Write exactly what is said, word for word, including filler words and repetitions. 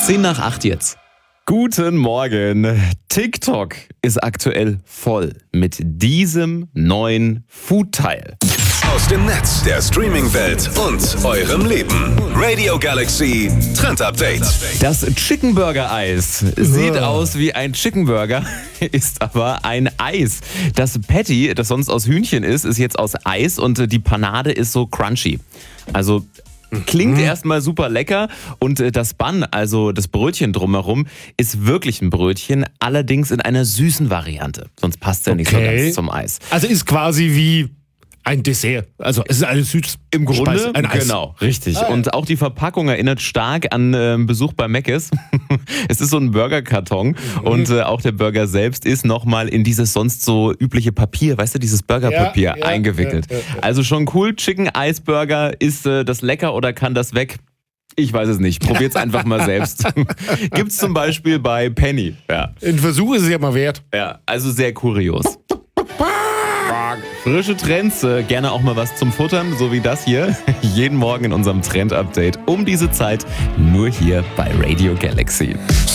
Zehn nach acht jetzt. Guten Morgen. TikTok ist aktuell voll mit diesem neuen Foodteil. Aus dem Netz, der Streaming-Welt und eurem Leben. Radio Galaxy Trend Update. Das Chicken Burger Eis sieht aus wie ein Chicken Burger, ist aber ein Eis. Das Patty, das sonst aus Hühnchen ist, ist jetzt aus Eis und die Panade ist so crunchy. Also klingt erstmal super lecker und das Bun, also das Brötchen drumherum, ist wirklich ein Brötchen, allerdings in einer süßen Variante. Sonst passt es ja nicht so Okay. ganz zum Eis. Also ist quasi wie ein Dessert. Also es ist eine süße Im Grunde, Speise, ein Eis. genau, richtig. Ah, ja. Und auch die Verpackung erinnert stark an äh, Besuch bei Mc's. Es ist so ein Burgerkarton Mhm. und äh, auch der Burger selbst ist nochmal in dieses sonst so übliche Papier, weißt du, dieses Burgerpapier Ja, ja, eingewickelt. ja, ja, ja. Also schon cool, Chicken Ice Burger, ist äh, das lecker oder kann das weg? Ich weiß es nicht. Probiert's einfach mal selbst. Gibt's zum Beispiel bei Penny. Ja, Ein Versuch ist es ja mal wert. ja, also sehr kurios. Frische Trends, äh, gerne auch mal was zum Futtern, so wie das hier. Jeden Morgen in unserem Trend-Update um diese Zeit, nur hier bei Radio Galaxy.